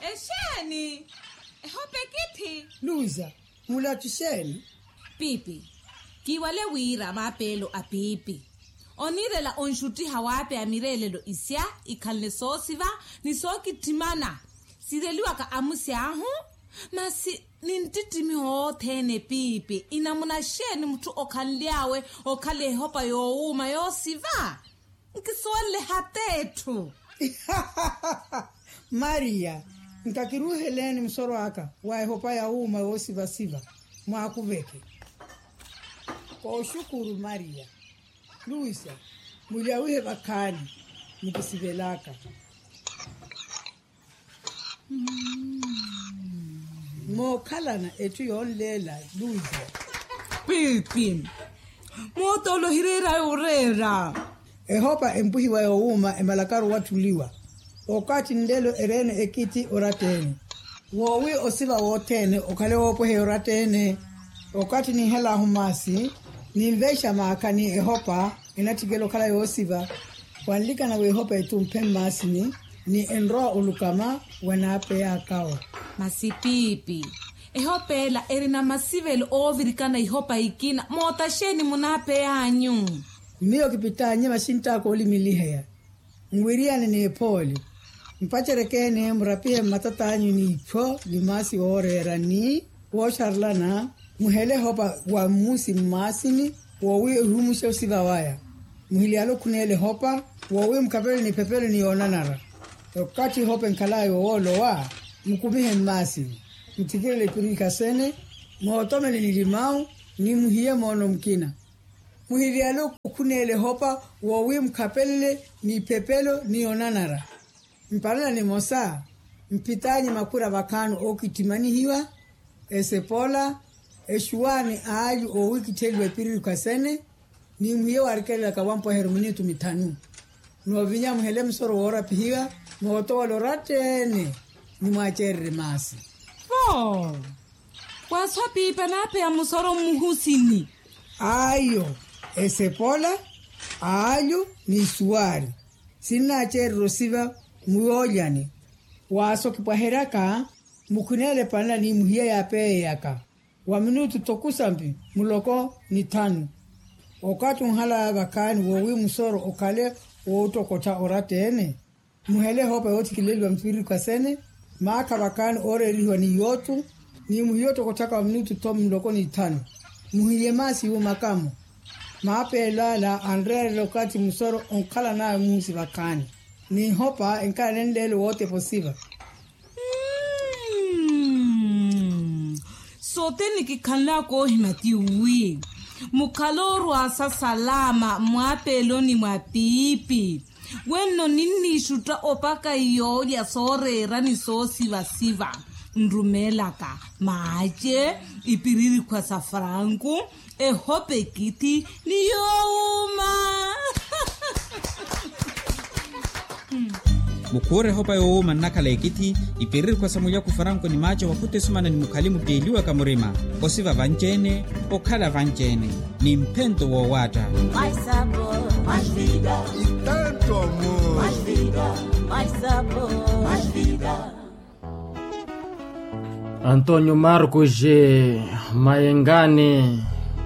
Esheni. Hope kithi. Luza, mula tusheni. Pipi. Kiwale wira mapelo a pipi. Onirela onshuti hawape amirelelo isya ikalne sosiva ni soki timana. Sireliwa ka amusi ahu. Masi nintitimi hothene pipi. Inamuna sheni mtu okanliawe okale hopa youma yosiva. Nkiswale hatetu. Maria, nkakiruheleni msoro waka. Wae hopa youma yosiva siva. Mwakuveke. Kwa ushukuru Maria. Luisa, muliawihe bakani. Nikisivelaka. Mokalana etu yonlela Luisa. Pipi. Motolo hirera urera. Ehopa empuhi wa youma emalakaru watuliwa. Okati ndelo erene ekiti oratene. Wowi osiva wotene okale wopohe oratene. Okati ni hela humasi. Ni mvesha maakani ehopa inatigelo kala yosiva. Wanlika na wehopa etu mpemmasini. Ni enroa ulukama wanape ya kawa. Masipipi. Ehopela erina masivelo ovirikana ihopa ikina. Mota sheni munape ya anyu. Miyo kipita nyema shinta kwa uli milihea. Mwiriane ni epoli. Mpacherekene mrapie matata anyu ni ipo. Limasi orera ni. Washarlana. Muhele hopa wa musi masini. Wawi uhumushe usiva waya. Muhilialo kunele hopa. Wawi mkapele ni pepele ni onanara. Wakati hopa nkalayo wolo wa. Mkumihe masini. Mtikele kurika sene. Mwotome ni limau. Ni muhiye mono mkina. Muhilialo kunele hopa. Wawi mkapele ni pepelo ni onanara. Mpalana ni mosa. Mpitanyi makura wakanu okitimani hiwa. Esepola. Eshuani aaju o wiki telwe piri kasene ni muhiye warikela kawampo hermini tumitanu no vinya muhele msoro wora pihiwa moto waloratene ni mwachere masi Waswa pipa nape ya musoro muhusini ayo esepola aaju ni suari sina chere rosiva muoyani waso kipaheraka mukunele pana ni muhiye ya peye yaka wa minutu tokusambi muloko ni tanu. Okati unhala bakani wowi musoro okale wotokota oratene. Muhele hopa yoti kileli wa mpiri kwa sene. Maaka bakani ore liwa ni yotu. Ni muhiyoto kotaka wa minutu tomu muloko ni tanu. Muhiye masi hu makamu. Maape la Andrea lokati musoro onkala na musi bakani. Ni hopa enkala nendele wote posiva. Soteni kikanla ko himati wi. Mukaloru asa salama mwapelo ni mwapipi. Weno nini shuta opaka iyo ya sorera ni so siva. Nrumelaka maaje ipiriri kwa safrangu. Ehope kiti ni youma. Mukure hopa youma nakala ekiti ipiriri kwa samuya kufarangu ni maje wakute sumana ni mukalimu deliwa kamurima osiva vanjene okala vanjene ni mpendo wa wata mais sabor, mais vida e tanto amor, mais vida, mais sabor, mais vida. Antônio Marcos Maengane